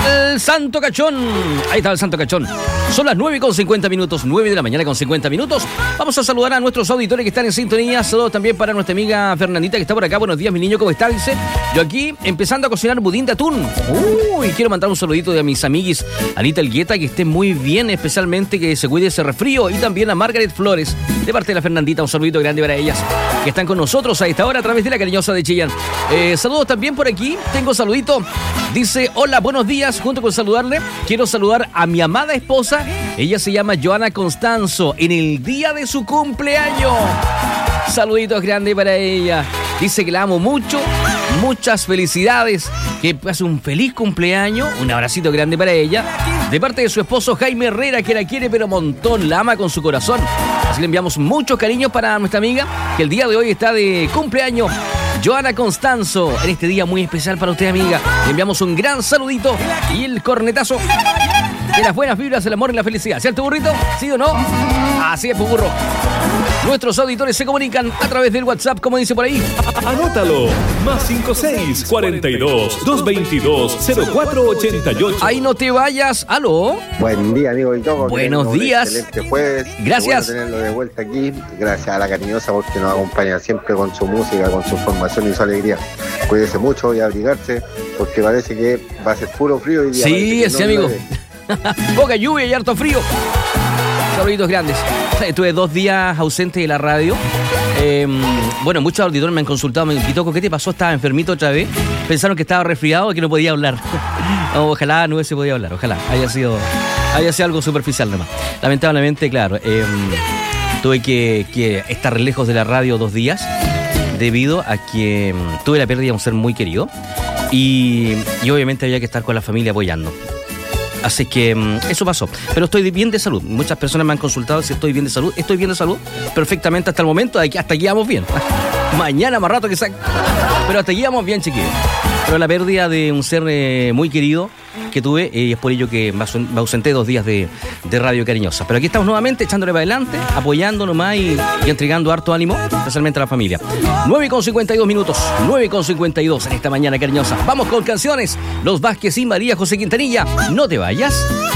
El Santo Cachón. Ahí está el Santo Cachón. Son las 9:50, 9 de la mañana con 50 minutos. Vamos a saludar a nuestros auditores que están en sintonía. Saludos también para nuestra amiga Fernandita que está por acá. Buenos días, mi niño, ¿cómo está? Dice, yo aquí empezando a cocinar budín de atún. Uy, quiero mandar un saludito de a mis amiguis Anita Elgueta, que esté muy bien, especialmente que se cuide ese resfrío. Y también a Margaret Flores, de parte de la Fernandita. Un saludito grande para ellas que están con nosotros a esta hora a través de la cariñosa de Chillán. Saludos también por aquí. Tengo saludito. Dice, hola, buenos días. Junto con saludarle, quiero saludar a mi amada esposa. Ella se llama Joana Constanzo, en el día de su cumpleaños. Saluditos grandes para ella. Dice que la amo mucho. Muchas felicidades. Que pase un feliz cumpleaños. Un abracito grande para ella. De parte de su esposo Jaime Herrera, que la quiere pero montón. La ama con su corazón. Así le enviamos muchos cariños para nuestra amiga, que el día de hoy está de cumpleaños. Joana Constanzo, en este día muy especial para usted, amiga. Le enviamos un gran saludito y el cornetazo de las buenas vibras, el amor y la felicidad. ¿Cierto, burrito? ¿Sí o no? Así es, burro. Nuestros auditores se comunican a través del WhatsApp, como dice por ahí. Anótalo. Más 56 42 222 0488. Ahí no te vayas. ¿Aló? Buen día, amigo del Toco. Buenos días. Excelente jueves. Gracias. Qué bueno tenerlo de vuelta aquí. Gracias a la cariñosa porque nos acompaña siempre con su música, con su formación y su alegría. Cuídese mucho y abrigarse porque parece que va a ser puro frío. Y sí, sí, amigo. Poca lluvia y harto frío. Saluditos grandes. Estuve 2 días ausente de la radio. Bueno, muchos auditores me han consultado. Me invitó, ¿qué te pasó? ¿Estaba enfermito otra vez? Pensaron que estaba resfriado y que no podía hablar. No, ojalá no hubiese podido hablar. Ojalá haya sido algo superficial nomás. Lamentablemente, claro, tuve que estar lejos de la radio 2 días debido a que tuve la pérdida de un ser muy querido y obviamente había que estar con la familia apoyando. Así que eso pasó. Pero estoy bien de salud. Muchas personas me han consultado si estoy bien de salud. Estoy bien de salud perfectamente hasta el momento. Hasta aquí vamos bien. Mañana más rato que saco. Pero hasta aquí vamos bien, chiquillos. Pero la pérdida de un ser muy querido que tuve, es por ello que me ausenté 2 días de Radio Cariñosa. Pero aquí estamos nuevamente echándole para adelante, apoyando nomás y entregando harto ánimo, especialmente a la familia. 9:52, 9:52 en esta mañana cariñosa. Vamos con canciones. Los Vázquez y María José Quintanilla. No te vayas.